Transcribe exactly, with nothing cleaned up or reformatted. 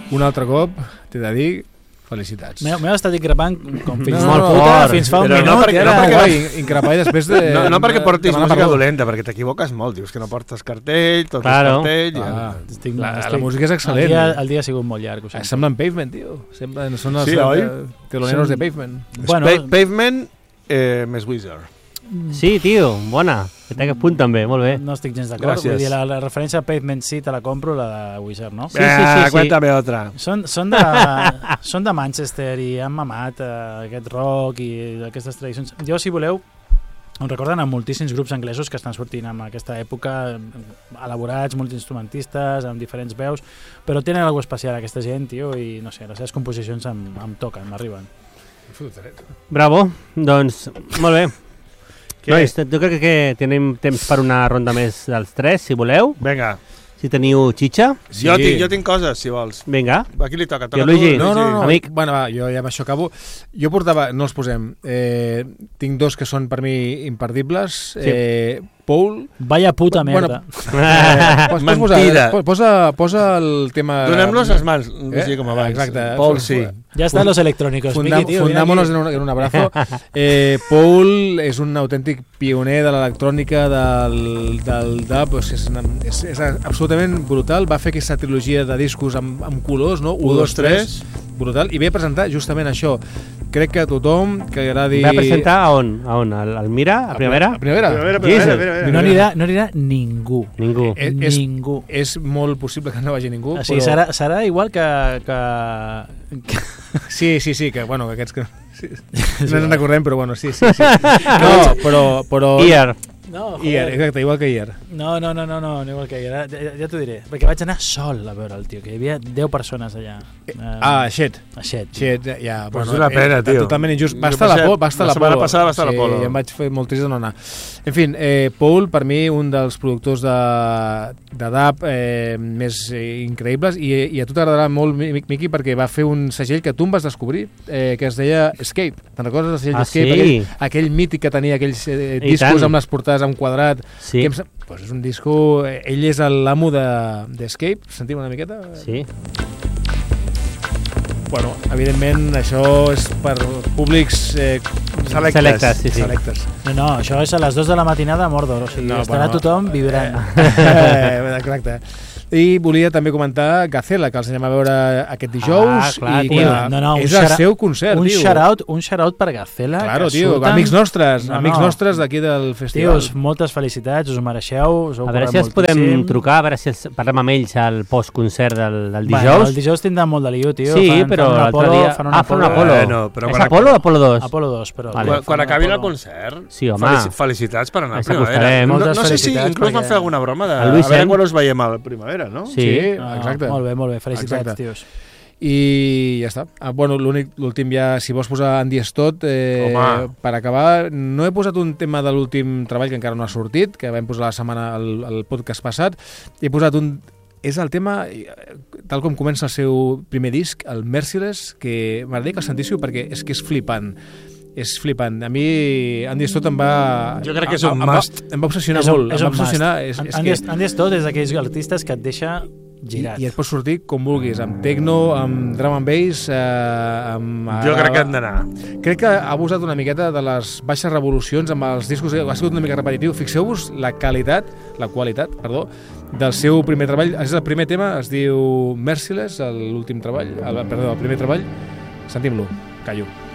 un altre cop, t'he de dir, felicitats. M'heu estat increpant com fins No, molt no, puta, no, fins fa un però no minut. perquè- i no ara... perquè- Guai, increpar i després de... No, no perquè portis demanar música perdó. dolenta, perquè t'equivoques molt. Dius que no portes cartell, tot Claro. és cartell... i- Ah, Estic, la, estic... la música és excel·lent. El dia, el dia ha sigut molt llarg. Ho sento. Semblen Pavement, tio. Semblen, són els Sí, oi? eh, teloneros Són- de Pavement. Bueno, Pa- Pavement eh, més Wizard. Sí, tio, bona. Que té punt també, molt bé. no estic gens d'acord. Gràcies. Vull dir, la, la referència a Pavement sí te la compro, la de Wizard, no? Sí, sí, sí, Ah, sí. cuéntame otra. Són, són, de, són de Manchester i han mamat eh, aquest rock i aquestes tradicions. Jo, si voleu, em recorden a moltíssims grups anglesos que estan sortint en aquesta època, elaborats, multiinstrumentistes, amb diferents veus, però tenen alguna especial aquesta gent, tio, i no sé, les seves composicions em, em toquen, m'arriben. Bravo, doncs, molt bé. Què? Nois, jo crec que tenim temps per una ronda més dels tres, si voleu. Vinga, Si teniu xitxa, Sí. jo, tinc, jo tinc coses, si vols. vinga. A qui li toca? Toca Jo, Luigi. tu, No, no, no. Amic. Bueno, va, jo ja amb això acabo. Jo portava, no els posem, eh, tinc dos que són per mi imperdibles. Sí. Eh, Paul... Vaya puta Bueno, merda. Eh, pos, pos, Mentida. posa, posa, posa el tema... Donem-los les mans, Eh? així com abans. Exacte. Paul, sí. Ja estan los electrónicos. Funda, Miqui, tio, mira fundámonos aquí. en un, en un abrazo. Eh, Paul és un autèntic pioner de l'electrònica, del, del dub, o sigui, és, una, és, és absolutament brutal. Va fer aquesta trilogia de discos amb, amb colors, no? u, dos, tres. Brutal. I ve a presentar justament això. Crec que a tothom que agradi... Va presentar a on? A on? Al, al Mira? A Primavera? A Primavera. Primavera, Jesus. primavera, primavera. No anirà, no anirà ningú. Ningú. Eh, és, Ningú. és molt possible que no vagi ningú, O sigui, però... serà, serà igual que... que, que... Sí, sí, sí, que, bueno, que aquests que... Sí, no ens recordem, però bueno, sí, sí, sí. No, però... però... Ier. No, Ier, exacte, igual que Ier. No, no, no, no, no, no igual que ahir. Ja, ja, ja t'ho diré. Perquè vaig anar sol a veure el tio, que hi havia deu persones allà. Um, Ah, shit. a Xet. Shit, ja, Pues bueno, una pena, eh, tio. Totalment injust. Va Jo estar passé- la Polo, va estar la la setmana Polo. passada va estar la Sí, Polo. i em vaig fer molt trist de no anar. En fi, eh, Paul, per mi, un dels productors de, de dub eh, més eh, increïbles, i, i a tu t'agradarà molt, Mi- Miqui, perquè va fer un segell que tu em vas descobrir, eh, que es deia Escape. Te'n recordes del segell Ah, Escape? sí. Aquell, aquell mític que tenia aquells eh, I discos tant. amb les portades en quadrat. Sí. Que em, sem- pues és un disco... eh, Ell és l'amo d'Escape. De, Sentim una miqueta? Sí. Bueno, evidentment, això és per públics eh, Selectes. Selectes, sí, sí. selectes. No, no, això és a les dues de la matinada a Mordor, o sigui, No, no, estarà bueno, tothom vibrant. Eh, exacte. I volia també comentar Gacela, que els anem a veure aquest dijous. Ah, clar, i tio. que No, no, un és el shout- seu concert, un tio. shout-out un shout per Gacela. Claro, que tio, surten... amics nostres, No, amics no. nostres d'aquí del festival. Tios, moltes felicitats, us ho mereixeu. Us heu A veure si currat els podem moltíssim. trucar, a veure si els parlem amb ells al postconcert del, del Bueno, dijous. el dijous tindran molt de lío, tio. Sí, fan, però fan un l'altre Apolo, dia... fan un Ah, fan un Apolo. Apolo. Bueno, però és quan- Apolo o Apolo dos? Apolo dos, però... Vale. Quan, quan fan un acabi el Apolo. concert, Sí, home. felici- felicitats per anar a Ens Primavera. acostarem. No, Moltes no sé si felicitats inclús van perquè- fer alguna broma de... El Luis a veure Sen. quan us veiem al Primavera, no? Sí. Sí, Ah, exacte. molt bé, molt bé. Felicitats, Exacte. tios. I ja està. Ah, bueno, l'únic, l'últim ja, si vols posar Andy Stott, eh, Home. per acabar, no he posat un tema de l'últim treball que encara no ha sortit, que vam posar la setmana al, al podcast passat. He posat un... És el tema, eh, tal com comença el seu primer disc, el Merciless, que m'agradaria que el sentíssiu perquè és que és flipant. És flipant. A mi Andy Stott em va... Jo crec que és un em va- must. Em va obsessionar És un- molt. és Em va un must. obsessionar. És, és Andy, que... Andy Stott és d'aquells artistes que et deixa girat. I, I et pots sortir com vulguis, amb techno, amb drum and bass, eh, amb... Jo crec que hem d'anar. Crec que ha abusat una miqueta de les baixes revolucions amb els discos, ha sigut una mica repetitiu. Fixeu-vos la qualitat, la qualitat, perdó, del seu primer treball. És el primer tema, es diu Merciless, l'últim treball, el, perdó, el primer treball. Sentim-lo, callo.